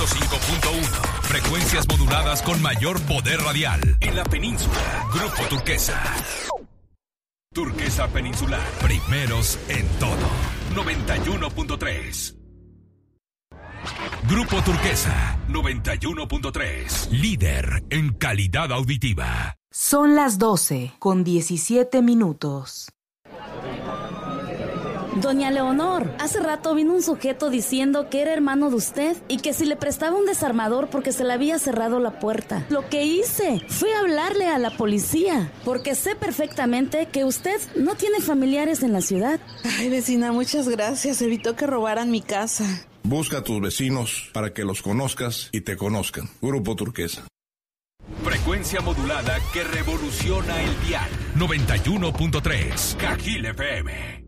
105.1. Frecuencias moduladas con mayor poder radial. En la península. Grupo Turquesa. Turquesa Peninsular. Primeros en todo. 91.3. Grupo Turquesa. 91.3. Líder en calidad auditiva. Son las 12:17. Doña Leonor, hace rato vino un sujeto diciendo que era hermano de usted y que si le prestaba un desarmador porque se le había cerrado la puerta. Lo que hice fue hablarle a la policía, porque sé perfectamente que usted no tiene familiares en la ciudad. Ay, vecina, muchas gracias. Evitó que robaran mi casa. Busca a tus vecinos para que los conozcas y te conozcan. Grupo Turquesa. Frecuencia modulada que revoluciona el dial. 91.3. Cajil FM.